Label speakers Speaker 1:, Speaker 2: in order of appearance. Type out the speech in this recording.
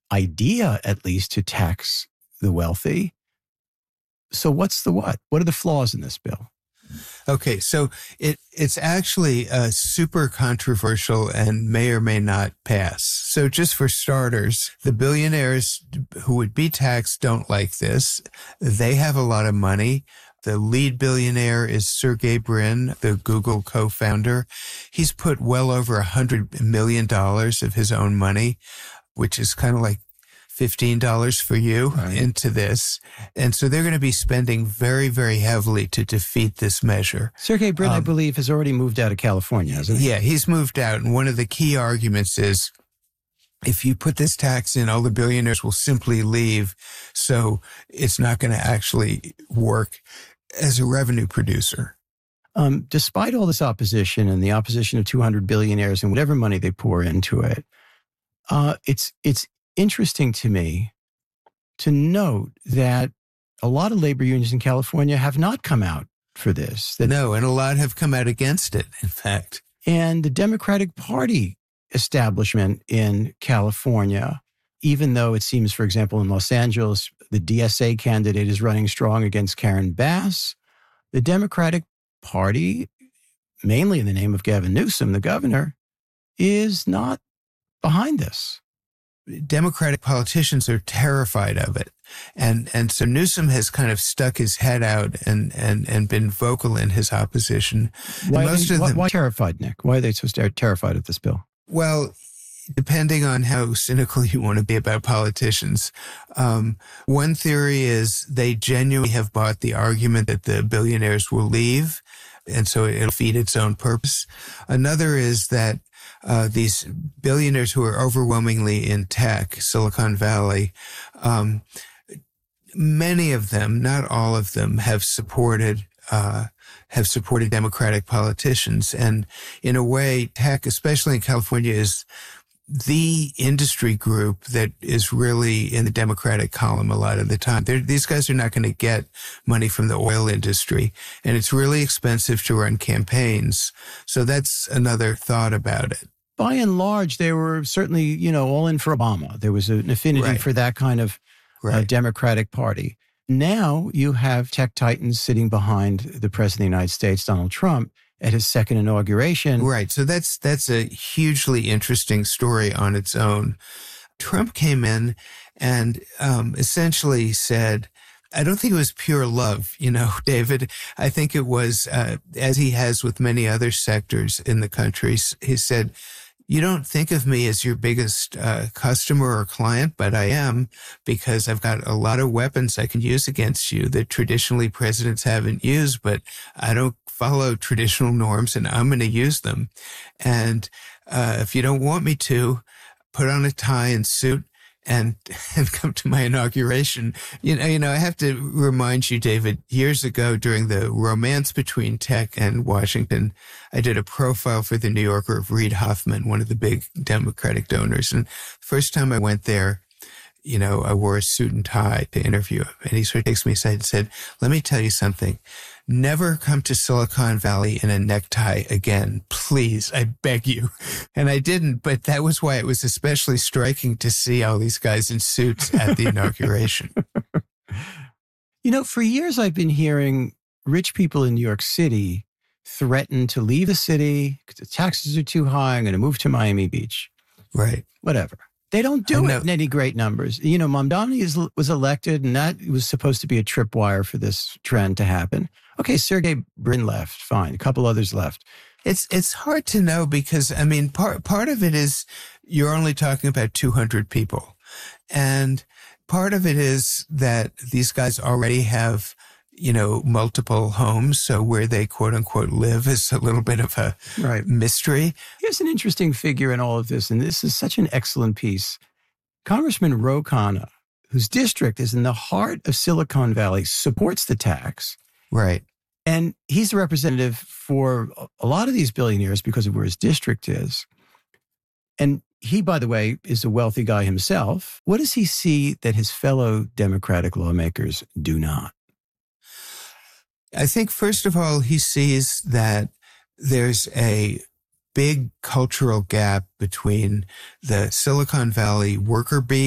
Speaker 1: idea, at least, to tax the wealthy. So what's the what? What are the flaws in this bill?
Speaker 2: Okay, so it's actually super controversial and may or may not pass. So just for starters, the billionaires who would be taxed don't like this. They have a lot of money. The lead billionaire is Sergey Brin, the Google co-founder. He's put well over $100 million of his own money, which is kind of like $15 for you, right, into this. And so they're going to be spending very, very heavily to defeat this measure.
Speaker 1: Sergey Brin, I believe, has already moved out of California, hasn't he?
Speaker 2: Yeah, he's moved out. And one of the key arguments is, if you put this tax in, all the billionaires will simply leave. So it's not going to actually work as a revenue producer.
Speaker 1: Despite all this opposition and the opposition of 200 billionaires and whatever money they pour into it, it's interesting to me to note that a lot of labor unions in California have not come out for this.
Speaker 2: No, and a lot have come out against it, in fact.
Speaker 1: And the Democratic Party establishment in California, even though it seems, for example, in Los Angeles, the DSA candidate is running strong against Karen Bass, the Democratic Party, mainly in the name of Gavin Newsom, the governor, is not behind this.
Speaker 2: Democratic politicians are terrified of it. And so Newsom has kind of stuck his head out and been vocal in his opposition.
Speaker 1: Why terrified, Nick? Why are they so terrified of this bill?
Speaker 2: Well, depending on how cynical you want to be about politicians. One theory is they genuinely have bought the argument that the billionaires will leave, and so it'll feed its own purpose. Another is that these billionaires who are overwhelmingly in tech, Silicon Valley, many of them, not all of them, have supported Democratic politicians. And in a way, tech, especially in California, is the industry group that is really in the Democratic column a lot of the time. These guys are not going to get money from the oil industry, and it's really expensive to run campaigns. So that's another thought about it.
Speaker 1: By and large, they were certainly, all in for Obama. There was an affinity for that kind of Democratic Party. Now you have tech titans sitting behind the President of the United States, Donald Trump, at his second inauguration.
Speaker 2: Right. So that's a hugely interesting story on its own. Trump came in and essentially said, I don't think it was pure love, David. I think it was, as he has with many other sectors in the country, he said, you don't think of me as your biggest customer or client, but I am, because I've got a lot of weapons I can use against you that traditionally presidents haven't used, but I don't follow traditional norms and I'm going to use them. And if you don't want me to, put on a tie and suit and come to my inauguration. I have to remind you, David, years ago during the romance between tech and Washington, I did a profile for the New Yorker of Reid Hoffman, one of the big Democratic donors. And the first time I went there, I wore a suit and tie to interview him. And he sort of takes me aside and said, let me tell you something. Never come to Silicon Valley in a necktie again. Please, I beg you. And I didn't, but that was why it was especially striking to see all these guys in suits at the inauguration.
Speaker 1: For years I've been hearing rich people in New York City threaten to leave the city because the taxes are too high. I'm going to move to Miami Beach.
Speaker 2: Right.
Speaker 1: Whatever. They don't do it in any great numbers. Mamdani was elected, and that was supposed to be a tripwire for this trend to happen. Okay, Sergey Brin left. Fine. A couple others left.
Speaker 2: It's hard to know because, part of it is you're only talking about 200 people. And part of it is that these guys already have, multiple homes. So where they quote unquote live is a little bit of a mystery.
Speaker 1: Here's an interesting figure in all of this. And this is such an excellent piece. Congressman Ro Khanna, whose district is in the heart of Silicon Valley, supports the tax.
Speaker 2: Right.
Speaker 1: And he's the representative for a lot of these billionaires because of where his district is. And he, by the way, is a wealthy guy himself. What does he see that his fellow Democratic lawmakers do not?
Speaker 2: I think, first of all, he sees that there's a big cultural gap between the Silicon Valley worker bee